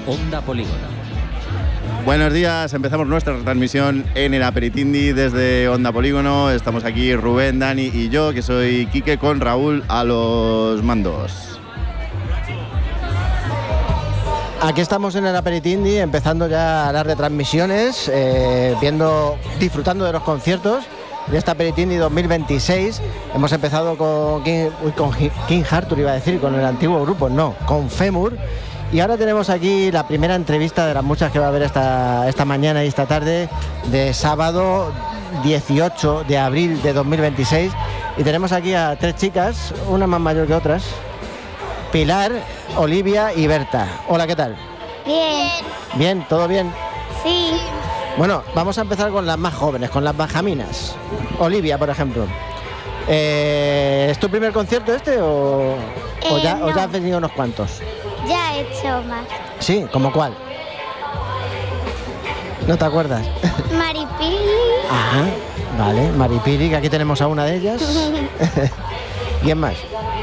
Onda Polígono. Buenos días, empezamos nuestra retransmisión en el Aperitindi desde Onda Polígono. Estamos aquí Rubén, Dani y yo, que soy Quique, con Raúl a los mandos. Aquí estamos en el Aperitindi, empezando ya las retransmisiones, disfrutando de los conciertos de esta Aperitindi 2026. Hemos empezado con King Arthur, iba a decir, con el antiguo grupo, no, con Fémur. Y ahora tenemos aquí la primera entrevista de las muchas que va a haber esta mañana y esta tarde de sábado 18 de abril de 2026. Y tenemos aquí a tres chicas, una más mayor que otras. Pilar, Olivia y Berta. Hola, ¿qué tal? Bien. ¿Bien? ¿Todo bien? Sí. Bueno, vamos a empezar con las más jóvenes, con las benjaminas. Olivia, por ejemplo. ¿Es tu primer concierto este o ya has venido unos cuantos? Ya he hecho más. Sí, ¿como cuál? ¿No te acuerdas? Maripili. Ajá, vale, Maripili, que aquí tenemos a una de ellas. ¿Quién más?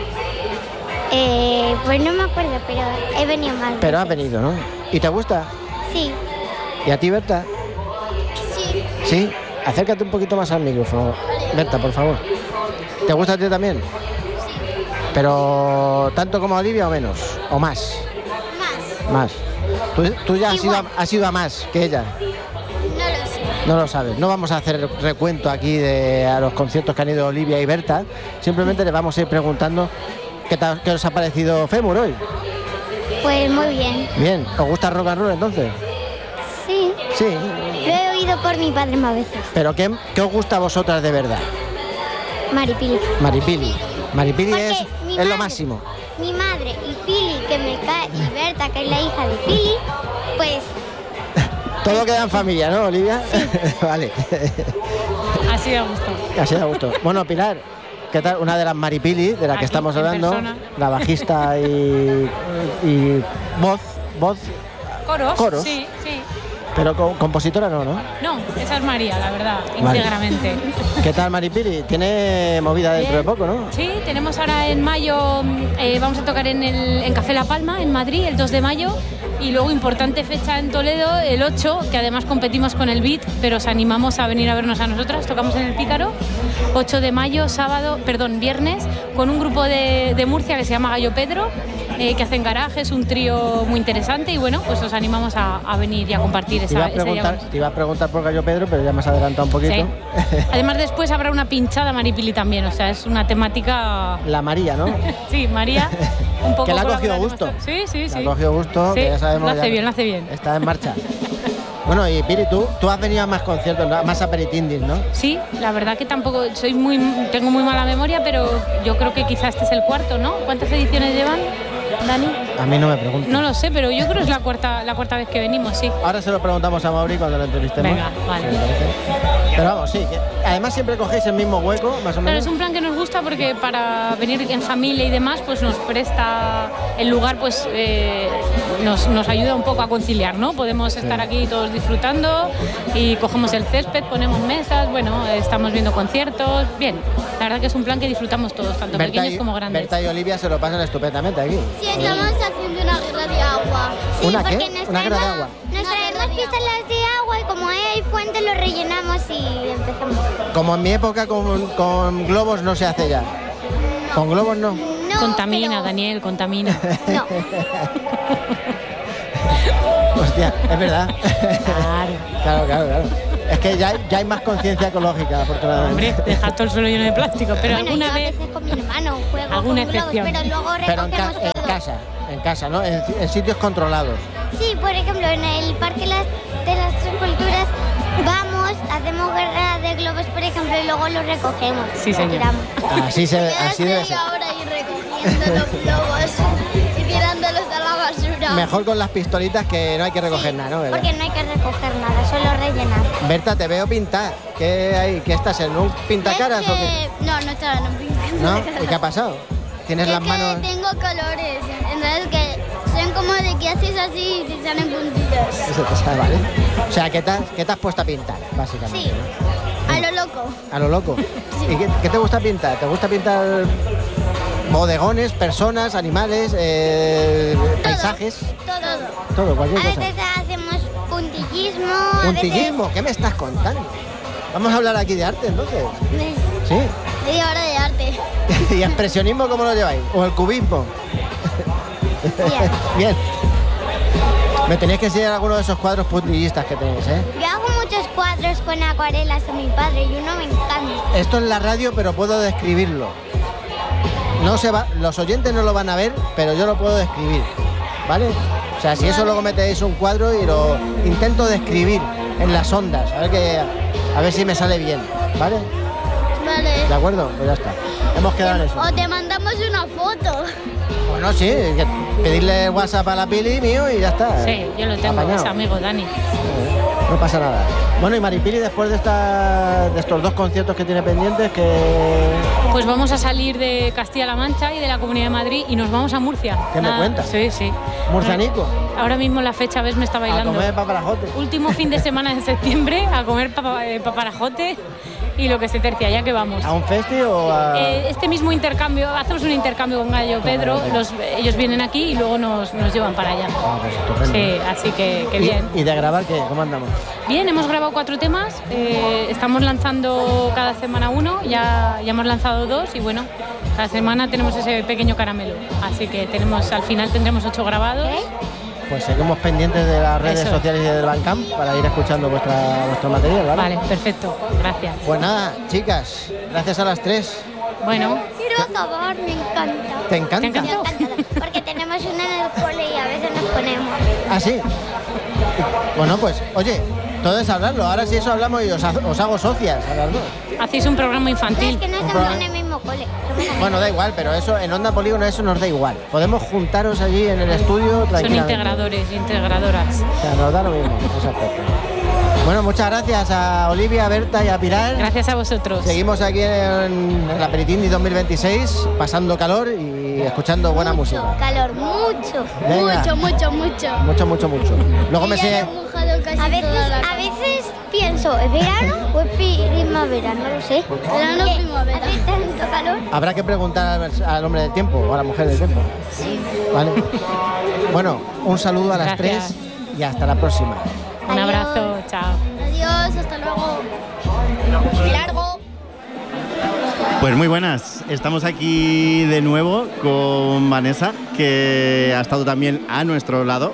Pues no me acuerdo, pero he venido más. Pero has venido, ¿no? ¿Y te gusta? Sí. ¿Y a ti, Berta? Sí. ¿Sí? Acércate un poquito más al micrófono. Berta, por favor. ¿Te gusta a ti también? Sí. ¿Pero tanto como a Olivia o menos? ¿O más? Más. Tú ya has ido a más que ella. No lo sé. No lo sabes. No vamos a hacer recuento aquí a los conciertos que han ido Olivia y Berta. Simplemente les vamos a ir preguntando qué os ha parecido Fémur hoy. Pues muy bien. Bien. ¿Os gusta rock and roll entonces? Sí. Sí. Lo he oído por mi padre más veces. ¿Pero qué os gusta a vosotras de verdad? Maripili. Maripili. Maripili es madre, lo máximo. Mi madre y Pili, que me cae, y Berta, que es la hija de Pili, pues... Todo queda en familia, ¿no, Olivia? Sí. Vale. Así da gusto. Así da gusto. Bueno, Pilar, ¿qué tal? Una de las Maripili, de la que aquí, estamos hablando, persona. la bajista y voz. Coros. Sí. Pero compositora no. No, esa es María, la verdad, Vale. íntegramente. ¿Qué tal, Maripili? Tiene movida dentro de poco, ¿no? Sí, tenemos ahora en mayo, vamos a tocar en Café La Palma, en Madrid, el 2 de mayo. Y luego importante fecha en Toledo, el 8, que además competimos con el Beat, pero os animamos a venir a vernos a nosotras. Tocamos en el Pícaro, 8 de mayo, viernes, con un grupo de Murcia que se llama Gallo Pedro, que hacen garajes, un trío muy interesante. Y bueno, pues os animamos a venir y a compartir Te iba a preguntar por Gallo Pedro, pero ya me has adelantado un poquito. Sí. Además después habrá una pinchada Maripili también, o sea, es una temática... La María, ¿no? Sí, María, un poco... Que le ha cogido gusto. Sí. Le ha cogido gusto, Sí, que ya sabemos... lo hace bien. Está en marcha. Bueno, y Piri, tú has venido a más conciertos, más aperitindis, ¿no? Sí, la verdad que tampoco tengo muy mala memoria, pero yo creo que quizás este es el cuarto, ¿no? ¿Cuántas ediciones llevan, Dani? A mí no me pregunto. No lo sé, pero yo creo que es la cuarta vez que venimos, sí. Ahora se lo preguntamos a Mauri cuando lo entrevistemos. Venga, vale. Sí, me parece. Pero vamos, sí. Además siempre cogéis el mismo hueco, más o Claro, menos. es un plan que nos gusta porque para venir en familia y demás, pues nos presta el lugar, pues nos ayuda un poco a conciliar, ¿no? Podemos estar aquí todos disfrutando y cogemos el césped, ponemos mesas, bueno, estamos viendo conciertos, bien. La verdad que es un plan que disfrutamos todos, tanto pequeños como grandes. Berta y Olivia se lo pasan estupendamente aquí. Sí, estamos haciendo una guerra de agua. Sí, ¿Una qué? porque ¿Una guerra de agua? Nos traemos pistolas de agua y como hay fuentes lo rellenamos y empezamos. Como en mi época con globos no se hace ya. ¿Con globos no? No, Contamina, pero... Daniel, contamina. No. Hostia, es verdad. Claro. Claro. Es que ya hay más conciencia ecológica, afortunadamente. Hombre, dejar todo el suelo lleno de plástico, pero Bueno, alguna yo vez... a veces con mi hermano juego alguna con globos, excepción. pero luego Pero recogemos todo. en casa, ¿no? En sitios controlados. Sí, por ejemplo, en el Parque de las Esculturas vamos, hacemos guerra de globos, por ejemplo, y luego los recogemos. Sí, señor. Tiramos. Así debe ser. ahora ir recogiendo los globos y tirándolos a la basura. Mejor con las pistolitas que no hay que recoger nada, ¿no? ¿Verdad? Porque no hay que recoger nada, solo rellenar. Berta, te veo pintar. ¿Qué hay? ¿Qué estás en un pintacaras o qué? No estaba en un ¿No? ¿Y qué ha pasado? ¿Tienes las manos? tengo colores, entonces que son como de que haces así y te salen puntitos. Eso te sabe, ¿vale? O sea, ¿qué te has puesto a pintar, básicamente? Sí, a lo loco. ¿A lo loco? Sí. ¿Y qué te gusta pintar? ¿Te gusta pintar bodegones, personas, animales, paisajes. Todo, cualquier A cosa. veces hacemos puntillismo. ¿Puntillismo? ¿Qué me estás contando? Vamos a hablar aquí de arte, entonces. ¿Sí? Media hora de arte. ¿Y expresionismo cómo lo lleváis? ¿O el cubismo? Bien. Bien. Me tenéis que enseñar alguno de esos cuadros puntillistas que tenéis, ¿eh? Yo hago muchos cuadros con acuarelas con mi padre y uno me encanta. Esto es la radio, pero puedo describirlo. No se va, los oyentes no lo van a ver, pero yo lo puedo describir, ¿vale? O sea, si eso luego metéis un cuadro y lo intento describir en las ondas, a ver si me sale bien, ¿vale? Vale. ¿De acuerdo? Pues ya está. Hemos quedado en eso. O te mandamos una foto. Bueno, sí, pedirle WhatsApp a la Pili mío y ya está. Sí, yo lo tengo, Apañado. es amigo Dani. No pasa nada. Bueno, y Maripili, después de estos 2 conciertos que tiene pendientes, que... Pues vamos a salir de Castilla-La Mancha y de la Comunidad de Madrid y nos vamos a Murcia. ¿Qué me cuentas? Sí, sí. Murcianico. Ahora mismo la fecha, ves, me está A bailando. comer paparajote. Último fin de semana de septiembre a comer paparajote y lo que se tercia, ya que vamos. ¿A un festi o a...? Este mismo intercambio, hacemos un intercambio con Gallo Pedro, ellos vienen aquí y luego nos llevan para allá. Ah, pues estupendo. Sí, así que bien. ¿Y de grabar qué? ¿Cómo andamos? Bien, hemos grabado 4 temas, estamos lanzando cada semana uno, ya hemos lanzado 2 y bueno, cada semana tenemos ese pequeño caramelo. Así que al final tendremos 8 grabados. Pues seguimos pendientes de las redes Eso. sociales y del Bandcamp para ir escuchando vuestro material, ¿vale? Vale, perfecto, gracias. Pues nada, chicas, gracias a las 3. Bueno, Quiero acabar, me encanta. ¿Te encanta? ¿Te encanta? Me encanta, porque tenemos una en el cole y a veces nos ponemos. ¿Ah, sí? Bueno, pues, oye, todo es hablarlo. Ahora sí eso hablamos y os hago socias a las 2. hacéis un programa Es infantil. que no estamos en el mismo cole. Bueno, da igual, pero eso en Onda Polígono eso nos da igual. Podemos juntaros allí en el estudio Son tranquilamente. integradores, integradoras. O sea, nos da lo mismo ese aspecto. Bueno, muchas gracias a Olivia, a Berta y a Pilar. Gracias a vosotros. Seguimos aquí en el Aperitindi 2026, pasando calor y escuchando buena música. Calor, mucho. Venga. Mucho. Mucho. Luego me sé... A veces pienso, ¿es verano o es primavera? No lo sé. Verano o primavera. ¿Hace tanto calor? Habrá que preguntar al hombre del tiempo o a la mujer del tiempo. Sí. Vale. Bueno, un saludo a las Gracias. 3 y hasta la próxima. Un Adiós. abrazo, chao. Adiós, hasta luego. Largo. Pues muy buenas, estamos aquí de nuevo con Vanessa, que ha estado también a nuestro lado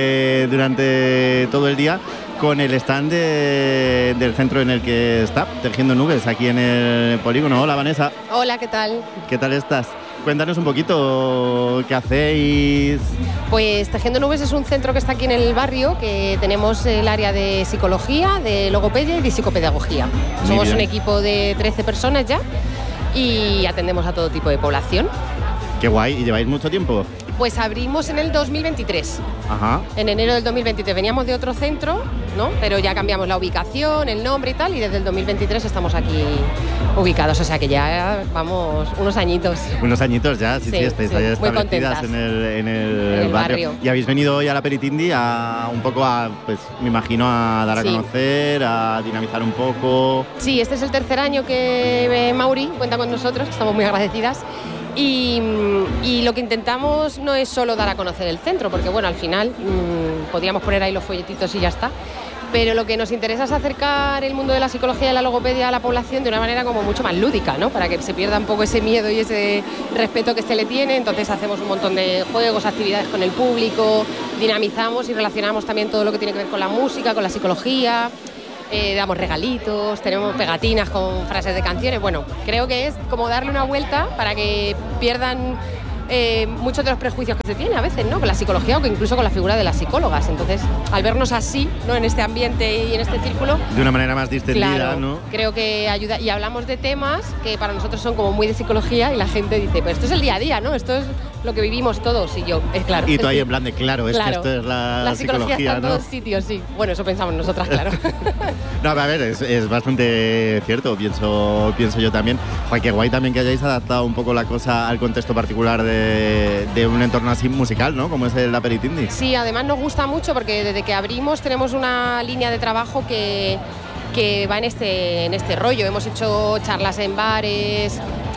durante todo el día con el stand del centro en el que está, Tejiendo Nubes, aquí en el polígono. Hola Vanessa, Hola, ¿qué tal? ¿qué tal estás? Cuéntanos un poquito qué hacéis. Pues Tejiendo Nubes es un centro que está aquí en el barrio, que tenemos el área de psicología, de logopedia y de psicopedagogía. Muy Somos bien. un equipo de 13 personas ya y atendemos a todo tipo de población. Qué guay, ¿y lleváis mucho tiempo? Pues abrimos en el 2023, Ajá. en enero del 2023. Veníamos de otro centro, ¿no? Pero ya cambiamos la ubicación, el nombre y tal, y desde el 2023 estamos aquí ubicados, o sea que ya vamos unos añitos. Unos añitos ya, sí, Sí, estáis sí, ahí muy establecidas contentas. en el En el barrio. barrio. Y habéis venido hoy a la Peritindi a un poco pues me imagino a dar a Sí. conocer, a dinamizar un poco. Sí, este es el tercer año que Mauri cuenta con nosotros, estamos muy agradecidas. Y lo que intentamos no es solo dar a conocer el centro, porque bueno, al final podríamos poner ahí los folletitos y ya está. Pero lo que nos interesa es acercar el mundo de la psicología y la logopedia a la población de una manera como mucho más lúdica, ¿no? Para que se pierda un poco ese miedo y ese respeto que se le tiene. Entonces hacemos un montón de juegos, actividades con el público, dinamizamos y relacionamos también todo lo que tiene que ver con la música, con la psicología. Damos regalitos, tenemos pegatinas con frases de canciones. Bueno, creo que es como darle una vuelta para que pierdan muchos de los prejuicios que se tiene a veces, ¿no? Con la psicología o que incluso con la figura de las psicólogas. Entonces, al vernos así, ¿no? En este ambiente y en este círculo, De una manera más distendida, claro, ¿no? creo que ayuda. Y hablamos de temas que para nosotros son como muy de psicología y la gente dice, pues esto es el día a día, ¿no? Esto es lo que vivimos todos. Y yo, es claro. Y tú ahí en plan de claro, es que Claro. esto es la psicología está en ¿no? todos sitios, sí. Bueno, eso pensamos nosotras, claro. No, a ver, es bastante cierto, pienso yo también. Joder, qué guay también que hayáis adaptado un poco la cosa al contexto particular de un entorno así musical, ¿no? Como es el Aperitindi. Sí, además nos gusta mucho porque desde que abrimos tenemos una línea de trabajo que va en este rollo. Hemos hecho charlas en bares,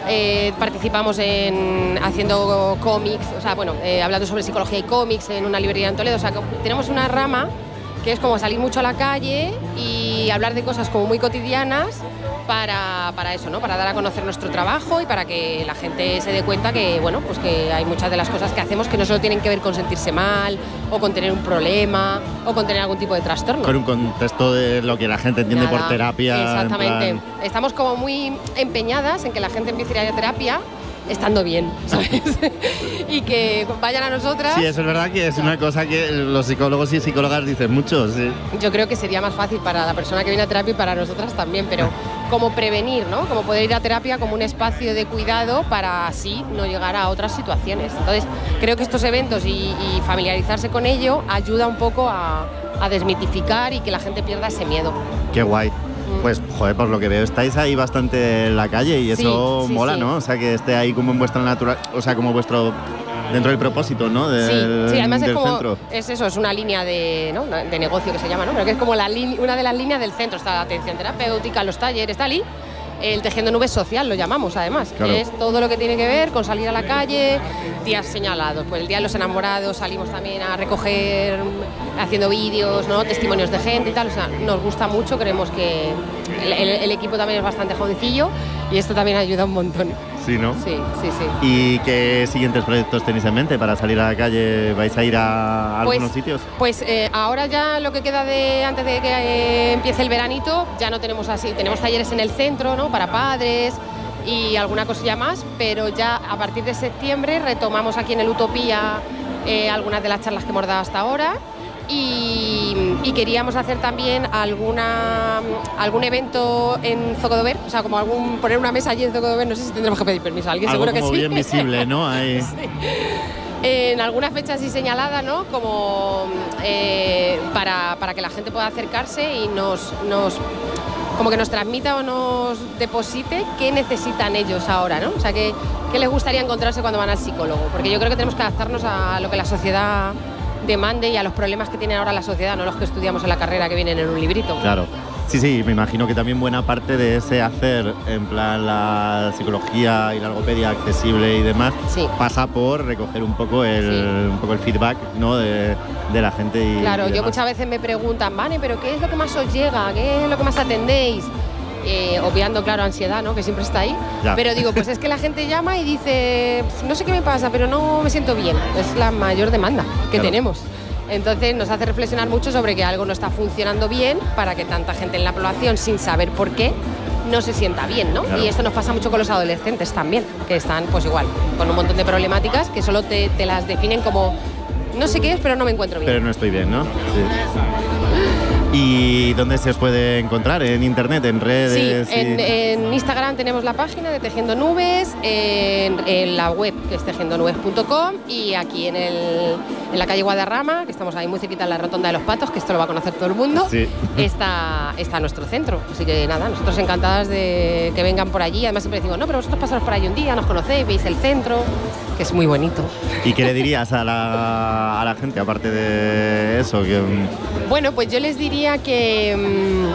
participamos haciendo cómics, o sea, bueno, hablando sobre psicología y cómics en una librería en Toledo. O sea, tenemos una rama que es como salir mucho a la calle y hablar de cosas como muy cotidianas para eso, ¿no? Para dar a conocer nuestro trabajo y para que la gente se dé cuenta que, bueno, pues que hay muchas de las cosas que hacemos que no solo tienen que ver con sentirse mal o con tener un problema o con tener algún tipo de trastorno. Con un contexto de lo que la gente entiende por terapia. Exactamente. Estamos como muy empeñadas en que la gente empiece a ir a terapia estando bien, ¿sabes? Y que vayan a nosotras. Sí, eso es verdad que es una cosa que los psicólogos y psicólogas dicen mucho, sí. Yo creo que sería más fácil para la persona que viene a terapia y para nosotras también, pero como prevenir, ¿no? Como poder ir a terapia como un espacio de cuidado para así no llegar a otras situaciones. Entonces, creo que estos eventos y familiarizarse con ello ayuda un poco a desmitificar y que la gente pierda ese miedo. Qué guay. Pues, joder, por lo que veo, estáis ahí bastante en la calle y eso mola, ¿no? O sea, que esté ahí como en vuestra o sea, como vuestro dentro del propósito, ¿no? Sí, además es como, centro. Es eso, es una línea de negocio que se llama, ¿no? Pero que es como una de las líneas del centro. Está la atención terapéutica, los talleres, tal, y el Tejiendo Nubes social lo llamamos, además, claro. Que es todo lo que tiene que ver con salir a la calle, días señalados. Pues el Día de los Enamorados salimos también a recoger, haciendo vídeos, ¿no? Testimonios de gente y tal. O sea, nos gusta mucho, creemos que el equipo también es bastante jovencillo y esto también ayuda un montón. Sí, ¿no? Sí. ¿Y qué siguientes proyectos tenéis en mente para salir a la calle? ¿Vais a ir a algunos sitios? Pues ahora ya lo que queda antes de que empiece el veranito, ya no tenemos así. Tenemos talleres en el centro, ¿no? Para padres y alguna cosilla más, pero ya a partir de septiembre retomamos aquí en el Utopía algunas de las charlas que hemos dado hasta ahora. Y queríamos hacer también algún evento en Zocodover, o sea, como poner una mesa allí en Zocodover, no sé si tendremos que pedir permiso a alguien, algo seguro como que sí. Bien visible, ¿no? Ahí. Sí. En alguna fecha así señalada, ¿no? Como para que la gente pueda acercarse y como que nos transmita o nos deposite qué necesitan ellos ahora, ¿no? O sea, qué les gustaría encontrarse cuando van al psicólogo, porque yo creo que tenemos que adaptarnos a lo que la sociedad demande y a los problemas que tiene ahora la sociedad, no los que estudiamos en la carrera que vienen en un librito. Claro. Sí, me imagino que también buena parte de ese hacer, en plan la psicología y la logopedia accesible y demás, pasa por recoger un poco el feedback, ¿no? de la gente. Claro, y yo muchas veces me preguntan, vale, pero ¿qué es lo que más os llega? ¿Qué es lo que más atendéis? Obviando, claro, ansiedad, ¿no? Que siempre está ahí. Ya. Pero digo, pues es que la gente llama y dice, no sé qué me pasa, pero no me siento bien. Es la mayor demanda que tenemos. Entonces nos hace reflexionar mucho sobre que algo no está funcionando bien para que tanta gente en la población, sin saber por qué, no se sienta bien, ¿no? Claro. Y esto nos pasa mucho con los adolescentes también, que están, pues igual, con un montón de problemáticas que solo te las definen como, no sé qué es, pero no me encuentro bien. Pero no estoy bien, ¿no? Sí. ¿Y dónde se os puede encontrar? ¿En internet, en redes? Sí, en Instagram tenemos la página de Tejiendo Nubes, en la web que es tejiendonubes.com y aquí en la calle Guadarrama, que estamos ahí muy cerquita en la Rotonda de los Patos, que esto lo va a conocer todo el mundo, está nuestro centro. Así que nada, nosotros encantadas de que vengan por allí. Además siempre decimos, no, pero vosotros pasaros por ahí un día, nos conocéis, veis el centro, que es muy bonito. ¿Y qué le dirías a la gente, aparte de eso? Bueno, pues yo les diría que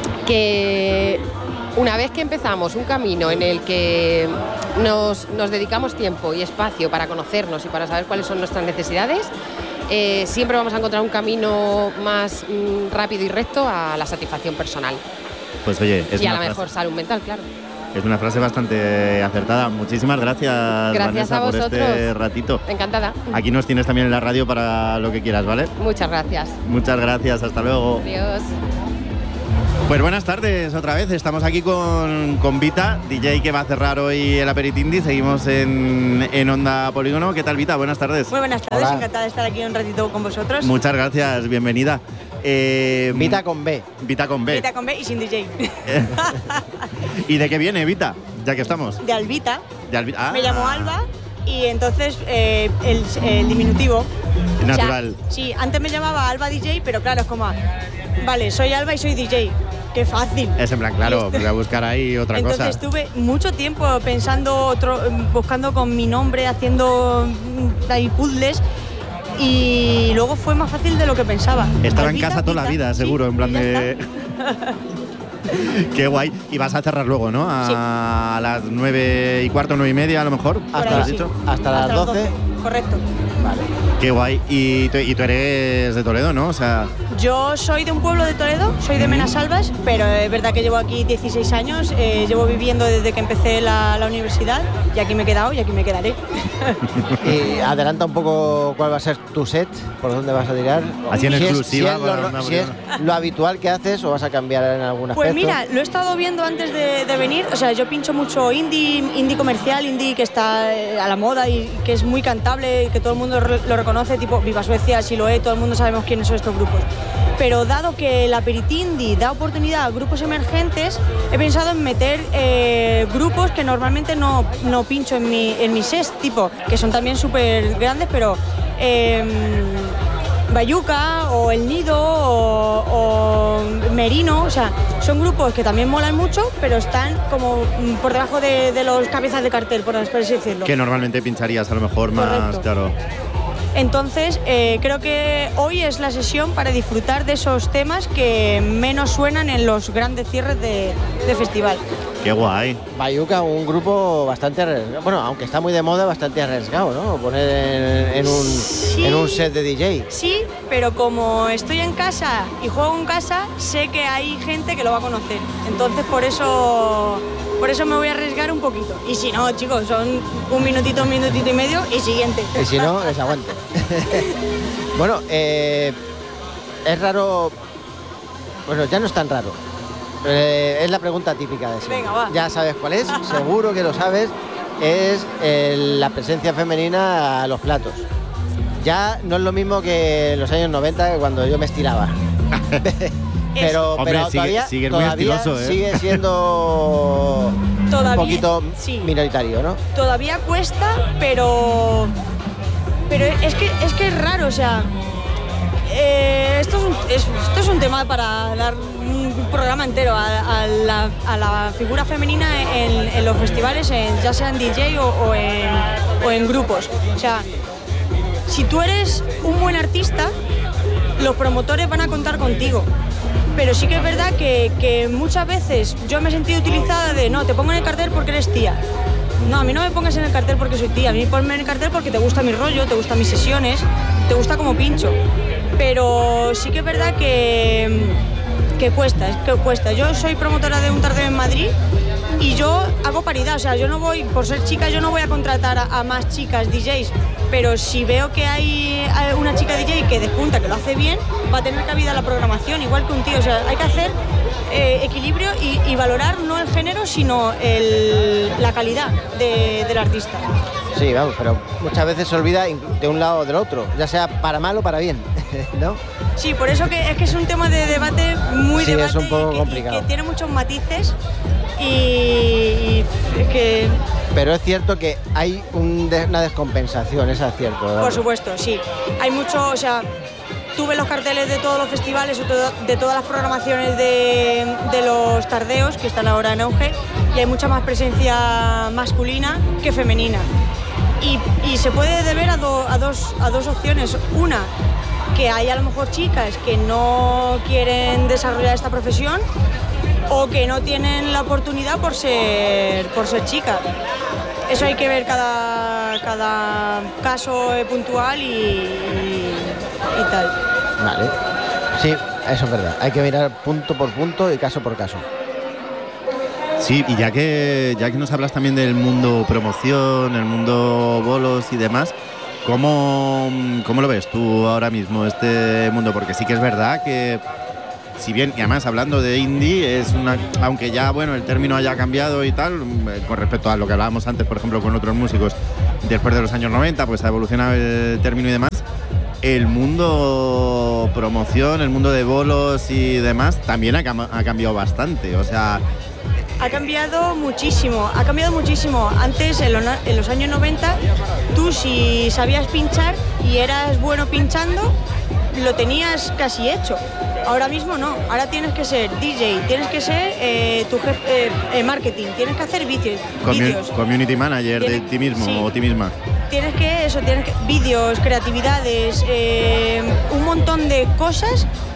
una vez que empezamos un camino en el que nos dedicamos tiempo y espacio para conocernos y para saber cuáles son nuestras necesidades, siempre vamos a encontrar un camino más rápido y recto a la satisfacción personal. Pues oye, y a la mejor salud mental, claro. Es una frase bastante acertada. Muchísimas gracias, Vanessa, a vosotros. por este ratito. Encantada. Aquí nos tienes también en la radio para lo que quieras, ¿vale? Muchas gracias. Muchas gracias, hasta luego. Adiós. Pues buenas tardes otra vez, estamos aquí con Vita, DJ que va a cerrar hoy el Aperitindi, seguimos en Onda Polígono. ¿Qué tal, Vita? Buenas tardes. Muy buenas tardes, Hola. encantada de estar aquí un ratito con vosotros. Muchas gracias, bienvenida. Vita con B. Vita con B. Vita con B y sin DJ. ¿Y de qué viene, Vita? Ya que estamos. De Albita. Me llamo Alba y entonces el diminutivo. Natural. O sea, sí, antes me llamaba Alba DJ, pero claro, es como, vale, soy Alba y soy DJ. Qué fácil. Es en plan, claro, voy a buscar ahí otra cosa. Entonces estuve mucho tiempo pensando, buscando con mi nombre, haciendo ahí puzzles. Y luego fue más fácil de lo que pensaba. Estaba Albita, en casa toda la vida, seguro, en plan de... Qué guay. Y vas a cerrar luego, ¿no? A las 9:15, 9:30 a lo mejor. Hasta, ¿has dicho? Hasta las 12. Correcto. Vale. Qué guay. Y tú eres de Toledo, ¿no? O sea, Yo soy de un pueblo de Toledo, soy de Menasalvas, pero es verdad que llevo aquí 16 años, llevo viviendo desde que empecé la universidad y aquí me he quedado y aquí me quedaré. Y adelanta un poco cuál va a ser tu set, por dónde vas a tirar. Así en Si es- exclusiva si es, para una si es lo habitual que haces o vas a cambiar en algún aspecto. Pues mira, lo he estado viendo antes de venir, o sea, yo pincho mucho indie comercial, indie que está a la moda y que es muy cantable y que todo el mundo lo reconoce, tipo Viva Suecia, Siloé, todo el mundo sabemos quiénes son estos grupos. Pero dado que el Aperitindie da oportunidad a grupos emergentes, he pensado en meter grupos que normalmente no pincho en mi set, tipo, que son también súper grandes, pero Bayuca o El Nido o Merino, o sea, son grupos que también molan mucho, pero están como por debajo de los cabezas de cartel, por así decirlo. que normalmente pincharías a lo mejor más, Correcto. claro. Entonces, creo que hoy es la sesión para disfrutar de esos temas que menos suenan en los grandes cierres de festival. Qué guay. Bayuca, un grupo bastante arriesgado, bueno, aunque está muy de moda, bastante arriesgado, ¿no? Poner Sí. en un set de DJ. Sí, pero como estoy en casa y juego en casa, sé que hay gente que lo va a conocer. Entonces, por eso me voy a arriesgar un poquito. Y si no, chicos, son un minutito y medio y siguiente. Y si no, les aguante. Bueno, es raro. Bueno, ya no es tan raro. Es la pregunta típica de siempre. Venga, va. Ya sabes cuál es, seguro que lo sabes. Es la presencia femenina a los platos. Ya no es lo mismo que en los años 90, cuando yo me estiraba. pero Hombre, sigue muy todavía estiloso, ¿eh? sigue siendo Todavía, un poquito sí. minoritario, ¿no? Todavía cuesta, pero es que es raro, o sea, esto es un tema para dar un programa entero a la figura femenina en los festivales, ya sea en DJ o en grupos. O sea, si tú eres un buen artista, los promotores van a contar contigo. Pero sí que es verdad que muchas veces yo me he sentido utilizada de no, te pongo en el cartel porque eres tía. No, a mí no me pongas en el cartel porque soy tía, a mí ponme en el cartel porque te gusta mi rollo, te gustan mis sesiones, te gusta como pincho. Pero sí que es verdad que cuesta. Yo soy promotora de un tardeo en Madrid y yo hago paridad, o sea, yo no voy, por ser chica, yo no voy a contratar a más chicas DJs, pero si veo que hay una chica DJ que despunta, que lo hace bien, va a tener cabida la programación, igual que un tío, o sea, hay que hacer equilibrio y valorar no el género, sino la calidad del artista. Sí, vamos, pero muchas veces se olvida de un lado o del otro, ya sea para mal o para bien, ¿no? Sí, por eso que es un tema de debate muy Sí, debate es un poco y complicado. que tiene muchos matices y es que, Pero es cierto que hay una descompensación, eso es cierto, ¿verdad? por supuesto, sí. Hay mucho, o sea, tú ves los carteles de todos los festivales o de todas las programaciones de los tardeos que están ahora en auge y hay mucha más presencia masculina que femenina. Y se puede deber a dos opciones. Una, que hay a lo mejor chicas que no quieren desarrollar esta profesión o que no tienen la oportunidad por ser chicas. Eso hay que ver cada caso puntual y tal. Vale. Sí, eso es verdad. Hay que mirar punto por punto y caso por caso. Sí, y ya que nos hablas también del mundo promoción, el mundo bolos y demás, ¿cómo lo ves tú ahora mismo este mundo? Porque sí que es verdad que, si bien, y además hablando de indie, aunque ya, bueno, el término haya cambiado y tal, con respecto a lo que hablábamos antes, por ejemplo, con otros músicos, después de los años 90, pues ha evolucionado el término y demás, el mundo promoción, el mundo de bolos y demás, también ha cambiado bastante, o sea... Ha cambiado muchísimo. Antes, en los años 90, tú si sabías pinchar y eras bueno pinchando, lo tenías casi hecho. Ahora mismo no. Ahora tienes que ser DJ, tienes que ser tu jefe marketing, tienes que hacer vídeos. Community manager de ti mismo, sí. o ti misma. Tienes que vídeos, creatividades, un montón de cosas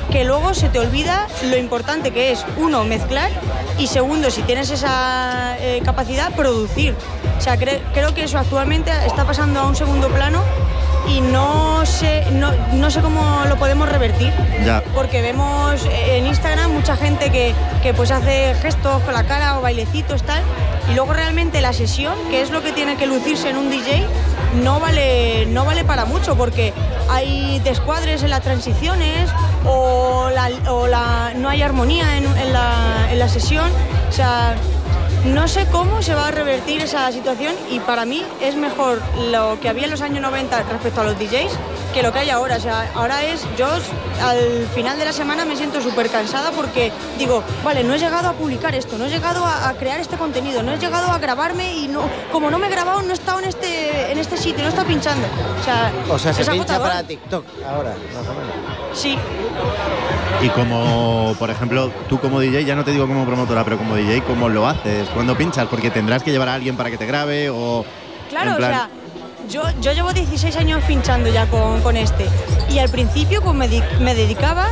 que luego se te olvida lo importante que es, uno, mezclar, y segundo, si tienes esa capacidad, producir. O sea, creo que eso actualmente está pasando a un segundo plano y no sé cómo lo podemos revertir. Ya. Porque vemos en Instagram mucha gente que pues hace gestos con la cara o bailecitos tal, y luego realmente la sesión, que es lo que tiene que lucirse en un DJ, no vale para mucho, porque hay descuadres en las transiciones o no hay armonía en la sesión. O sea, no sé cómo se va a revertir esa situación, y para mí es mejor lo que había en los años 90 respecto a los DJs que lo que hay ahora. O sea, ahora yo al final de la semana me siento súper cansada porque digo, vale, no he llegado a publicar esto, no he llegado a crear este contenido, no he llegado a grabarme y como no me he grabado, no he estado en este sitio, no he estado pinchando. O sea, se es pincha agotador. para TikTok ahora, más o menos. Sí. Y como, por ejemplo, tú como DJ, ya no te digo como promotora, pero como DJ, ¿cómo lo haces? ¿Cuándo pinchas? Porque tendrás que llevar a alguien para que te grabe o... Claro, en plan... o sea, yo llevo 16 años pinchando ya con este, y al principio pues me dedicaba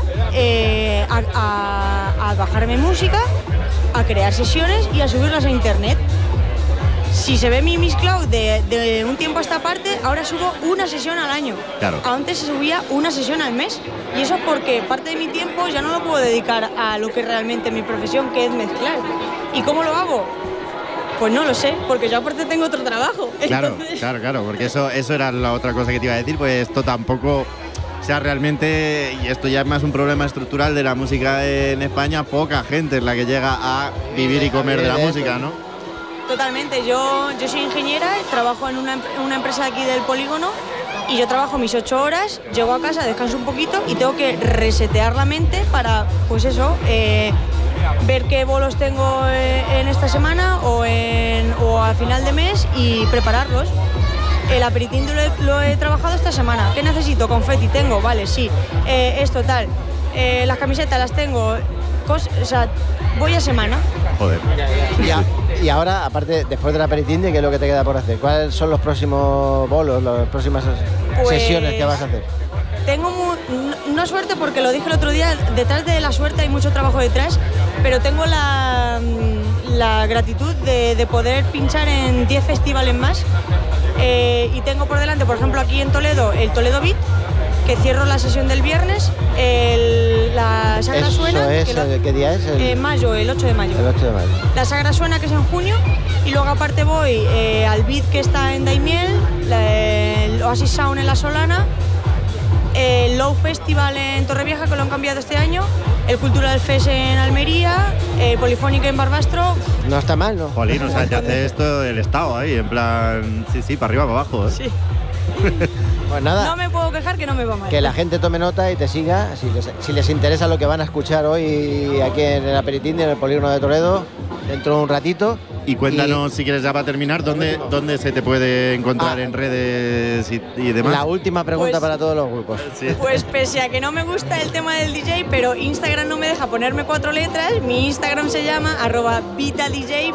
a bajarme música, a crear sesiones y a subirlas a internet. Si se ve mi Miss Cloud de un tiempo a esta parte, ahora subo una sesión al año. Claro. Antes se subía una sesión al mes, y eso es porque parte de mi tiempo ya no lo puedo dedicar a lo que realmente es mi profesión, que es mezclar. ¿Y cómo lo hago? Pues no lo sé, porque yo aparte tengo otro trabajo. Claro, Entonces... claro, porque eso era la otra cosa que te iba a decir, pues esto tampoco... O sea, realmente, y esto ya es más un problema estructural de la música en España, poca gente es la que llega a vivir y comer de la música, ¿no? Totalmente, yo soy ingeniera, trabajo en una empresa aquí del polígono, y yo trabajo mis 8 horas, llego a casa, descanso un poquito y tengo que resetear la mente para, pues eso, ver qué bolos tengo en esta semana o a final de mes y prepararlos. El aperitivo lo he trabajado esta semana. ¿Qué necesito? Confeti tengo, vale, sí. Esto tal. Las camisetas las tengo. O sea, voy a semana. Joder. Y ahora, aparte, después del aperitivo, ¿qué es lo que te queda por hacer? ¿Cuáles son los próximos bolos, las próximas sesiones que vas a hacer? Tengo no suerte, porque lo dije el otro día, detrás de la suerte hay mucho trabajo detrás, pero tengo la gratitud de poder pinchar en 10 festivales más, y tengo por delante, por ejemplo, aquí en Toledo, el Toledo Beat, que cierro la sesión del viernes, la Sagra Suena, ¿qué día es? Mayo, el 8 de mayo. El 8 de mayo. La Sagra Suena, que es en junio, y luego aparte voy al Beat, que está en Daimiel, el Oasis Sound en La Solana, el Low Festival en Torrevieja, que lo han cambiado este año, el Cultural Fest en Almería, el Polifónica en Barbastro. No está mal, ¿no? Jolín, o sea, te hace esto el Estado ahí, en plan, sí, para arriba, para abajo, ¿eh? Sí. Pues nada. No me puedo quejar, que no me va mal. Que la gente tome nota y te siga, si les interesa lo que van a escuchar hoy aquí en el aperitivo, en el Polígono de Toledo, dentro de un ratito. Y cuéntanos, si quieres ya para terminar, ¿dónde se te puede encontrar en redes y demás? La última pregunta Pues- para todos los grupos. Sí. Pues pese a que no me gusta el tema del DJ, pero Instagram no me deja ponerme 4 letras, mi Instagram se llama @vitadj_.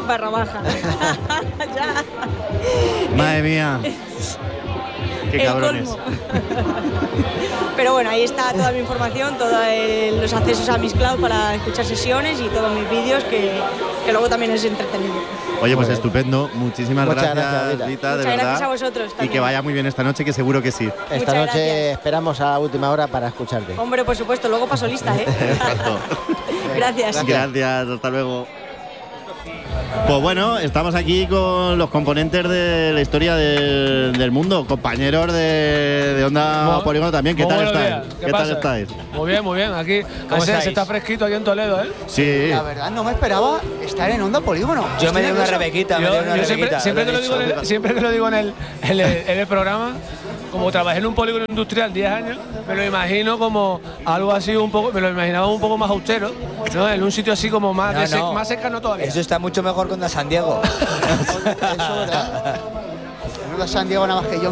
Ya. Madre mía. Qué El cabrones. colmo. Pero bueno, ahí está toda mi información, todos los accesos a Miss Cloud para escuchar sesiones y todos mis vídeos, que luego también es entretenido. Oye, pues Muy bien. estupendo. Muchísimas Muchas gracias, gracias, Rita. Rita, de Muchas verdad. gracias a vosotros Y también. que vaya muy bien esta noche, que seguro que sí. Esta Muchas noche gracias. esperamos a última hora para escucharte. Hombre, por supuesto, luego paso lista, ¿eh? Exacto. Gracias. Gracias, hasta luego. Pues bueno, estamos aquí con los componentes de la historia del mundo, compañeros de Onda Polígono también. ¿Qué Muy tal buenos estáis? días. ¿Qué tal pasa? estáis? Muy bien. Aquí, ¿Cómo se estáis? está fresquito aquí en Toledo, ¿eh? Sí. La verdad, no me esperaba estar en Onda Polígono. Yo Estoy me di una nervioso. rebequita, Yo siempre que lo digo siempre que lo digo en el programa, como trabajé en un polígono industrial 10 años, me lo imagino como algo así un poco, me lo imaginaba un poco más austero, ¿no? En un sitio así como más, más cercano todavía. Eso está mucho mejor que Onda San Diego. Eso, ¿verdad? Menuda San Diego Navaje Yonkis.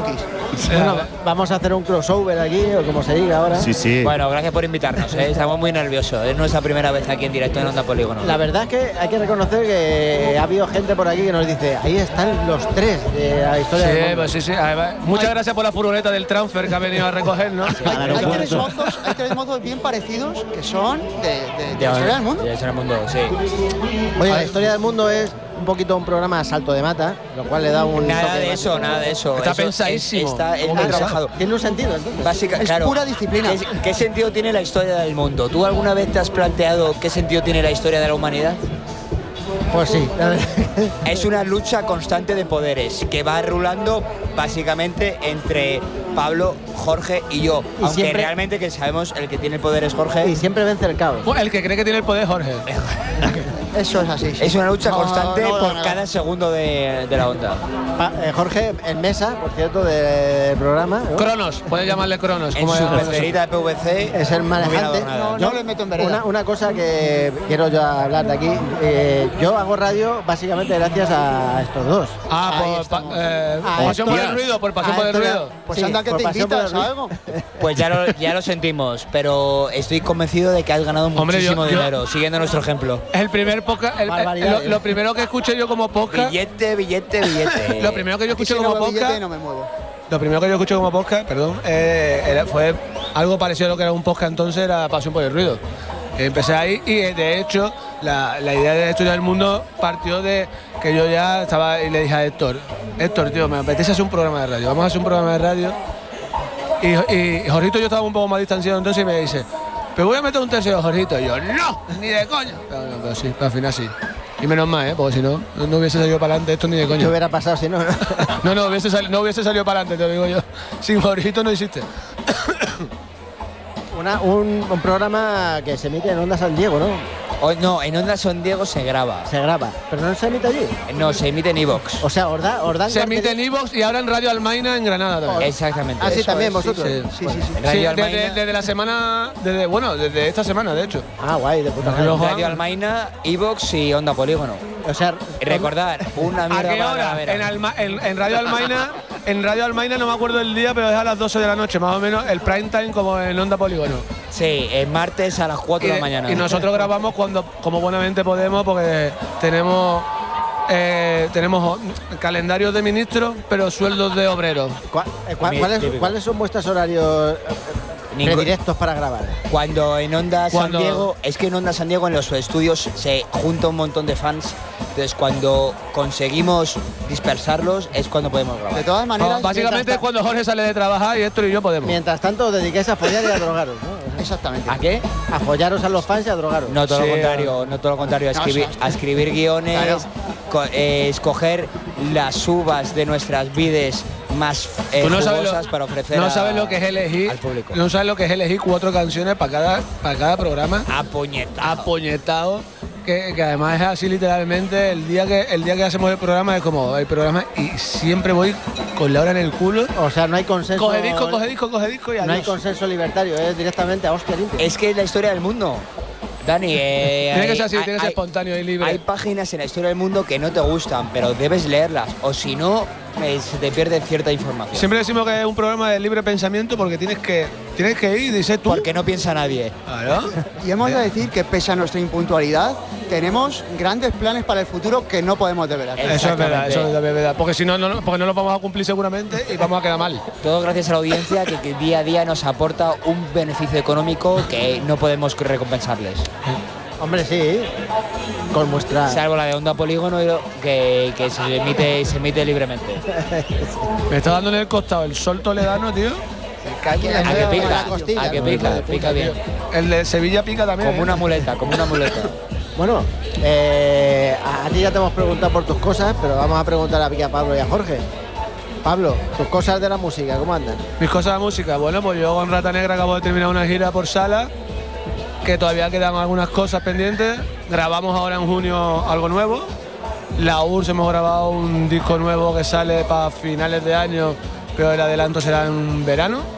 Bueno, vamos a hacer un crossover aquí, o como se diga ahora. Sí, sí. Bueno, gracias por invitarnos, estamos muy nerviosos. Es nuestra primera vez aquí en directo en Onda Polígono. La verdad es que hay que reconocer que ha habido gente por aquí que nos dice, ahí están los tres de la historia del mundo. Pues sí. Además, muchas gracias por la furgoneta del transfer que ha venido a recogernos. Hay tres mozos bien parecidos que son de la historia del mundo. De la historia del mundo, sí. Oye, la historia del mundo es un poquito un programa a salto de mata, lo cual le da un Nada toque de más. eso, nada de eso. Está Eso pensadísimo. es muy trabajado. Tiene un sentido, entonces. Básicamente, Es claro, pura disciplina. ¿Qué sentido tiene la historia del mundo? ¿Tú alguna vez te has planteado qué sentido tiene la historia de la humanidad? Pues sí, la verdad. Es una lucha constante de poderes que va rulando básicamente entre Pablo, Jorge y yo. Y Aunque siempre- realmente que sabemos el que tiene el poder es Jorge. Y siempre vence el caos. El que cree que tiene el poder, Jorge. Eso es así. sí. Es una lucha constante no, por no. cada segundo de la onda. Jorge, en mesa, por cierto, del programa, ¿no? Cronos, puedes llamarle Cronos. En como su es- pecerita de PVC Es el no manejante. hubiera dado nada. No le meto en vereda. Una cosa que quiero yo hablar de aquí. Yo hago radio básicamente gracias a estos dos. Ahí por estamos. pasión por el ruido, por pasión por el ruido. Pues Sí, anda que por te pasión por invitas el a ruido. algo. Pues ya lo sentimos, pero estoy convencido de que has ganado Hombre, muchísimo yo- dinero, siguiendo nuestro ejemplo. Es el primer podcast. Barbaridades. Lo primero que escuché yo como podcast. Billete. Lo primero que yo Aquí escuché si no como veo billete podcast. no me muevo. Lo primero que yo escuché como podcast, perdón, fue algo parecido a lo que era un podcast entonces, era Pasión por el Ruido. Empecé ahí y de hecho la idea de la historia del mundo partió de que yo ya estaba y le dije a Héctor, tío, me apetece hacer un programa de radio, vamos a hacer un programa de radio. Y Jorgito y yo estábamos un poco más distanciados entonces y me dice, pero voy a meter un tercero, Jorgito. Y yo, no, ni de coña. Pero sí, al final sí. Y menos mal, porque si no, no hubiese salido para adelante esto ni de ¿Qué coña. hubiera pasado si no? No hubiese salido para adelante, te lo digo yo. Sin Jorgito no existe. Un programa que se emite en Onda San Diego, ¿no? No, en Onda San Diego se graba. Se graba, pero no se emite allí. No, se emite en iVox. O sea, os dan Se emite en iVoox y ahora en Radio Almaina en Granada también. Exactamente. Ah, sí, Eso también es, vosotros. sí. Sí. En Radio Sí, Almaina, desde la semana, desde esta semana, de hecho. Ah, guay, de puta Pero- madre. Radio Almaina, iVox y Onda Polígono. O sea, Y recordar, una ¿A mierda qué para hora? ver. En Radio Almaina, en Radio Almaina no me acuerdo el día, pero es a las 12 de la noche, más o menos, el prime time como en Onda Polígono. Sí, el martes a las 4 de la mañana. Y nosotros grabamos como buenamente podemos, porque tenemos calendarios de ministros, pero sueldos de obreros. ¿Cuáles son vuestros horarios predirectos para grabar? Cuando en Onda San Cuando- Diego, es que en Onda San Diego en los estudios se junta un montón de fans, entonces cuando conseguimos dispersarlos es cuando podemos De grabar. todas maneras, Básicamente es cuando Jorge sale de trabajar y Héctor y yo podemos. Mientras tanto, os dedicáis a follar y a drogaros, ¿no? exactamente. ¿A qué? A follaros a los fans y a drogaros. No todo Sí, lo contrario, no todo lo contrario, a escribir guiones, Claro. Escoger las uvas de nuestras vides más Tú no sabes jugosas para ofrecer no sabes lo que es elegir, al público. no sabes lo que es elegir 4 canciones para cada programa. Apuñetado, que además es así literalmente. El día que hacemos el programa es como el programa y siempre voy con la hora en el culo. O sea, no hay consenso. Coge disco y No hay adiós. consenso libertario, es directamente a hostia limpia. Es que es la historia del mundo. Dani, Tiene que ser así, tiene que ser espontáneo y libre. Hay páginas en la historia del mundo que no te gustan, pero debes leerlas, o si no, se te pierde cierta información. Siempre decimos que es un programa de libre pensamiento porque tienes que ir y ser tú. Porque no piensa nadie. Claro. Y hemos de decir que pese a nuestra impuntualidad, tenemos grandes planes para el futuro que no podemos develar. Eso es verdad. Porque si no, porque no lo vamos a cumplir seguramente y vamos a quedar mal. Todo gracias a la audiencia que día a día nos aporta un beneficio económico que no podemos recompensarles. Hombre, sí. Con vuestra. Salvo la de Onda Polígono que se emite libremente. Me está dando en el costado el sol toledano, tío. A que pica, pica bien. El de Sevilla pica también. Como una muleta. Bueno, a ti ya te hemos preguntado por tus cosas, pero vamos a preguntar aquí a Pablo y a Jorge. Pablo, tus cosas de la música, ¿cómo andan? Mis cosas de música, bueno, pues yo con Rata Negra acabo de terminar una gira por sala, que todavía quedan algunas cosas pendientes. Grabamos ahora en junio algo nuevo. La URSS hemos grabado un disco nuevo que sale para finales de año, pero el adelanto será en verano.